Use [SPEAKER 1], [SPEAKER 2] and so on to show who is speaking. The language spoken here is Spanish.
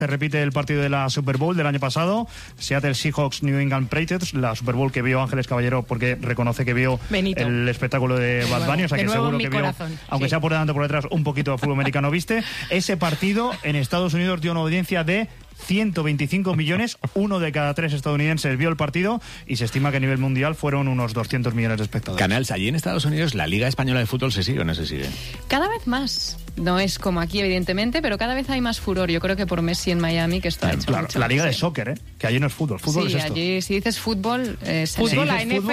[SPEAKER 1] Se repite el partido de la Super Bowl del año pasado, Seattle Seahawks, New England Patriots, la Super Bowl que vio Ángeles Caballero porque reconoce que vio
[SPEAKER 2] Benito.
[SPEAKER 1] El espectáculo de Bad Bunny, o sea que seguro que vio,
[SPEAKER 2] corazón.
[SPEAKER 1] aunque sea por delante o por detrás, un poquito de fútbol americano, ¿viste? Ese partido en Estados Unidos dio una audiencia de 125 millones, 1 de cada 3 estadounidenses vio el partido y se estima que a nivel mundial fueron unos 200 millones de espectadores.
[SPEAKER 3] Canals, allí en Estados Unidos, ¿la Liga Española de Fútbol se sigue o no se sigue?
[SPEAKER 2] Cada vez más. No es como aquí, evidentemente, pero cada vez hay más furor. Yo creo que por Messi en Miami, que esto ha hecho
[SPEAKER 1] Claro,
[SPEAKER 2] mucho
[SPEAKER 1] la Liga
[SPEAKER 2] más,
[SPEAKER 1] de soccer, que allí no es fútbol. Fútbol
[SPEAKER 2] sí,
[SPEAKER 1] es esto.
[SPEAKER 2] allí si dices fútbol...
[SPEAKER 1] Fútbol, la NFL...